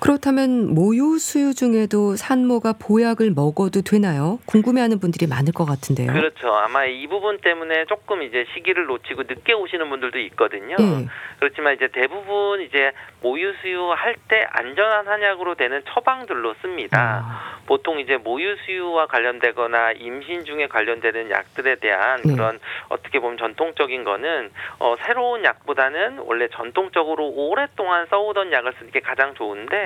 그렇다면 모유 수유 중에도 산모가 보약을 먹어도 되나요? 궁금해하는 분들이 많을 것 같은데요. 그렇죠. 아마 이 부분 때문에 조금 이제 시기를 놓치고 늦게 오시는 분들도 있거든요. 예. 그렇지만 이제 대부분 이제 모유 수유할 때 안전한 한약으로 되는 처방들로 씁니다. 보통 이제 모유 수유와 관련되거나 임신 중에 관련되는 약들에 대한 그런 어떻게 보면 전통적인 거는 새로운 약보다는 원래 전통적으로 오랫동안 써오던 약을 쓰는 게 가장 좋은데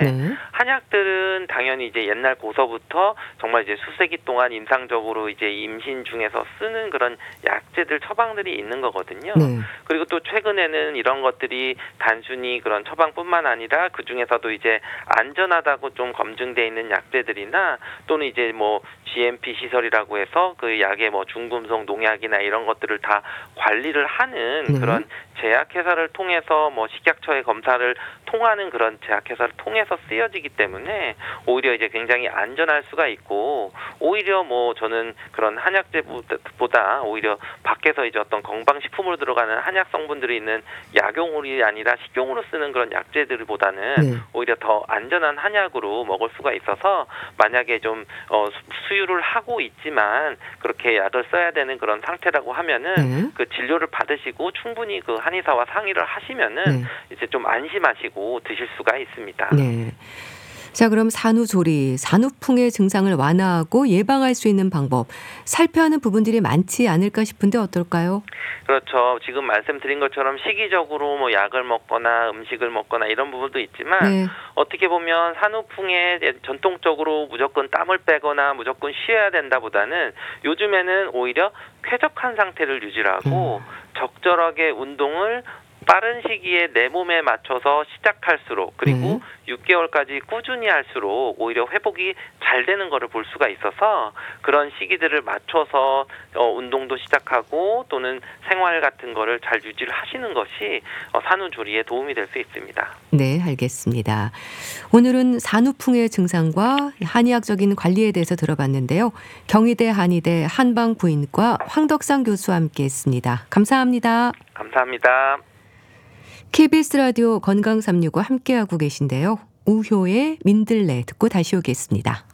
한약들은 당연히 이제 옛날 고서부터 정말 이제 수세기 동안 임상적으로 이제 임신 중에서 쓰는 그런 약재들 처방들이 있는 거거든요. 그리고 또 최근에는 이런 것들이 단순히 그런 처방뿐만 아니라 그 중에서도 이제 안전하다고 좀 검증돼 있는 약재들이나 또는 이제 뭐 GMP 시설이라고 해서 그 약의 뭐 중금속 농약이나 이런 것들을 다 관리를 하는 그런 제약회사를 통해서 뭐 식약처의 검사를 통하는 그런 제약회사를 통해서 쓰여지기 때문에 오히려 이제 굉장히 안전할 수가 있고, 오히려 뭐 저는 그런 한약재보다 오히려 밖에서 이제 어떤 건강식품으로 들어가는 한약 성분들이 있는 약용이 아니라 식용으로 쓰는 그런 약재들보다는 오히려 더 안전한 한약으로 먹을 수가 있어서, 만약에 좀 수유를 하고 있지만 그렇게 약을 써야 되는 그런 상태라고 하면은 그 진료를 받으시고 충분히 그 한의사와 상의를 하시면은 이제 좀 안심하시고 드실 수가 있습니다. 자, 그럼 산후조리, 산후풍의 증상을 완화하고 예방할 수 있는 방법, 살펴야 하는 부분들이 많지 않을까 싶은데 어떨까요? 그렇죠. 지금 말씀드린 것처럼 시기적으로 뭐 약을 먹거나 음식을 먹거나 이런 부분도 있지만 어떻게 보면 산후풍에 전통적으로 무조건 땀을 빼거나 무조건 쉬어야 된다보다는 요즘에는 오히려 쾌적한 상태를 유지하고 적절하게 운동을 빠른 시기에 내 몸에 맞춰서 시작할수록, 그리고 6개월까지 꾸준히 할수록 오히려 회복이 잘 되는 거를 볼 수가 있어서, 그런 시기들을 맞춰서 운동도 시작하고 또는 생활 같은 거를 잘 유지를 하시는 것이 산후조리에 도움이 될 수 있습니다. 네, 알겠습니다. 오늘은 산후풍의 증상과 한의학적인 관리에 대해서 들어봤는데요. 경희대 한의대 한방부인과 황덕상 교수와 함께했습니다. 감사합니다. 감사합니다. KBS 라디오 건강365 함께하고 계신데요. 우효의 민들레 듣고 다시 오겠습니다.